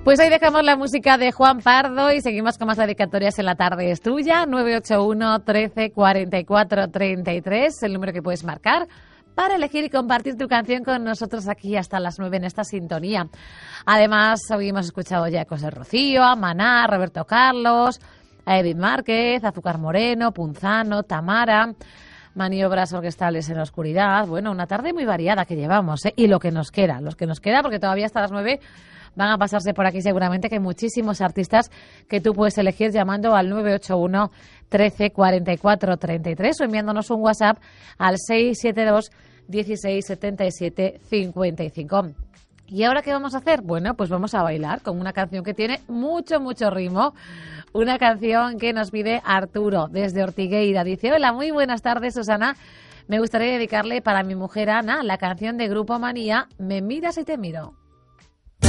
Pues ahí dejamos la música de Juan Pardo y seguimos con más dedicatorias en La Tarde es Tuya. 981 13 44 33, el número que puedes marcar para elegir y compartir tu canción con nosotros aquí hasta las 9 en esta sintonía. Además, hoy hemos escuchado ya cosas de Rocío, a Maná, a Roberto Carlos, a Edith Márquez, a Azúcar Moreno, Punzano, Tamara, maniobras orquestales en la oscuridad. Bueno, una tarde muy variada que llevamos, ¿eh? Y lo que nos queda, porque todavía hasta las 9 van a pasarse por aquí seguramente, que hay muchísimos artistas que tú puedes elegir llamando al 981 13 44 33 o enviándonos un WhatsApp al 672 16 77 55. ¿Y ahora qué vamos a hacer? Bueno, pues vamos a bailar con una canción que tiene mucho ritmo. Una canción que nos pide Arturo desde Ortigueira. Dice: hola, muy buenas tardes, Susana. Me gustaría dedicarle para mi mujer Ana la canción de Grupo Manía, Me miras y te miro.